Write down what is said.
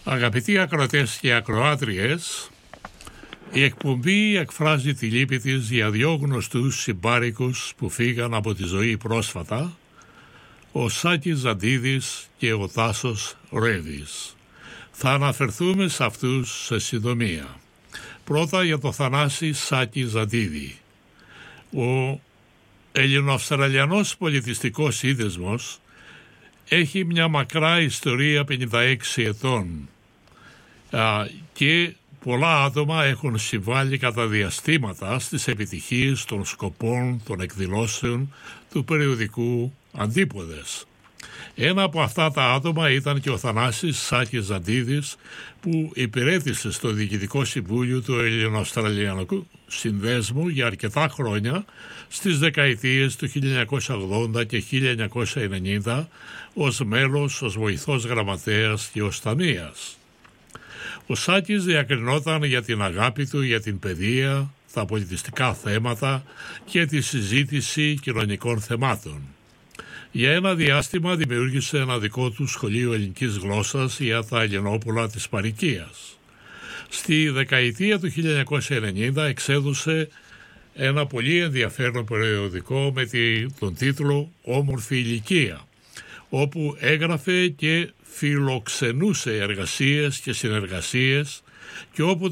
Αγαπητοί ακροατές και ακροάτριες, η εκπομπή εκφράζει τη λύπη της για δύο γνωστούς συμπάρικους που φύγαν από τη ζωή πρόσφατα, ο Σάκης Ζαντίδης και ο Τάσος Ρέβης. Θα αναφερθούμε σε αυτούς σε συντομία. Πρώτα για το Θανάση Σάκη Ζαντίδη. Ο Ελληνοαυστραλιανός πολιτιστικός σύνδεσμος έχει μια μακρά ιστορία 56 ετών και πολλά άτομα έχουν συμβάλει κατά διαστήματα στις επιτυχίες των σκοπών των εκδηλώσεων του περιοδικού Αντίποδες. Ένα από αυτά τα άτομα ήταν και ο Θανάσης Σάκης Ζαντίδης, που υπηρέτησε στο Διοικητικό Συμβούλιο του Ελληνοαυστραλιανικού Συνδέσμου για αρκετά χρόνια στις δεκαετίες του 1980 και 1990 ως μέλος, ως βοηθός γραμματέας και ως ταμείας. Ο Σάκης διακρινόταν για την αγάπη του για την παιδεία, τα πολιτιστικά θέματα και τη συζήτηση κοινωνικών θεμάτων. Για ένα διάστημα δημιούργησε ένα δικό του σχολείο ελληνικής γλώσσας για τα Ελληνόπουλα της Παροικίας. Στη δεκαετία του 1990 εξέδωσε ένα πολύ ενδιαφέρον περιοδικό με τον τίτλο «Όμορφη ηλικία», όπου έγραφε και φιλοξενούσε εργασίες και συνεργασίες και όπου